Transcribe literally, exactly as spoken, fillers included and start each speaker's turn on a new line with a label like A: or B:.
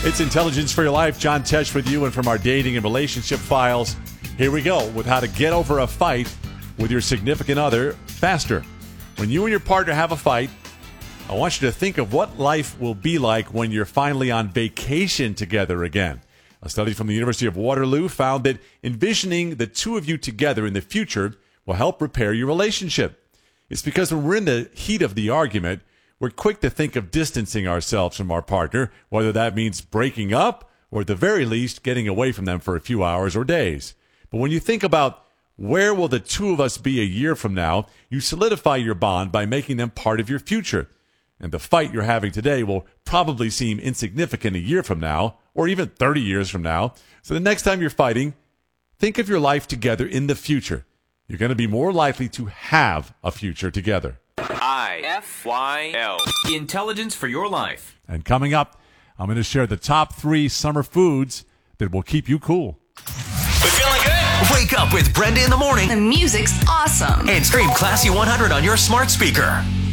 A: It's Intelligence for Your Life. John Tesh with you, and from our dating and relationship files, here we go with how to get over a fight with your significant other faster. When you and your partner have a fight, I want you to think of what life will be like when you're finally on vacation together again. A study from the University of Waterloo found that envisioning the two of you together in the future will help repair your relationship. It's because when we're in the heat of the argument, we're quick to think of distancing ourselves from our partner, whether that means breaking up or at the very least getting away from them for a few hours or days. But when you think about where will the two of us be a year from now, you solidify your bond by making them part of your future. And the fight you're having today will probably seem insignificant a year from now, or even thirty years from now. So the next time you're fighting, think of your life together in the future. You're going to be more likely to have a future together.
B: I F Y L. Intelligence for Your Life.
A: And coming up, I'm going to share the top three summer foods that will keep you cool.
B: We're feeling good.
C: Wake up with Brenda in the morning
D: The music's awesome.
C: and stream Classy one hundred on your smart speaker.